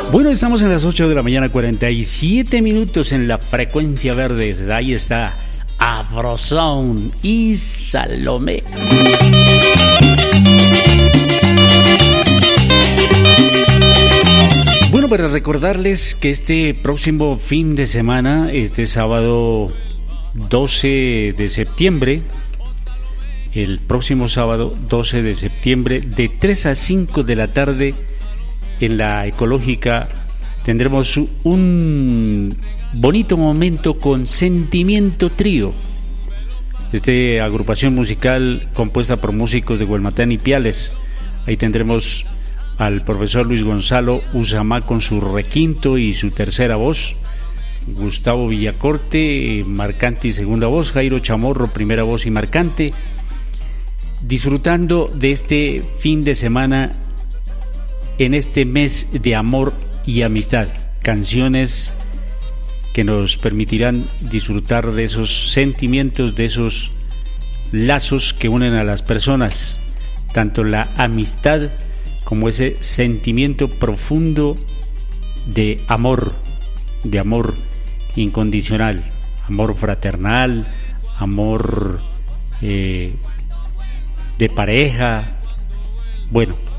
Bueno, estamos en las 8 de la mañana, 47 minutos en la frecuencia verde. Ahí está Afrosound y Salomé. Bueno, para recordarles que este próximo fin de semana, este sábado 12 de septiembre, el próximo sábado 12 de septiembre, de 3 a 5 de la tarde, en la Ecológica, tendremos un bonito momento con Sentimiento Trío. Agrupación musical compuesta por músicos de Huelmatán y Piales. Ahí tendremos al profesor Luis Gonzalo Usamá con su requinto y su tercera voz, Gustavo Villacorte, marcante y segunda voz, Jairo Chamorro, primera voz y marcante, disfrutando de este fin de semana en este mes de amor y amistad. Canciones que nos permitirán disfrutar de esos sentimientos, de esos lazos que unen a las personas, tanto la amistad como ese sentimiento profundo de amor incondicional, amor fraternal, amor de pareja. Bueno,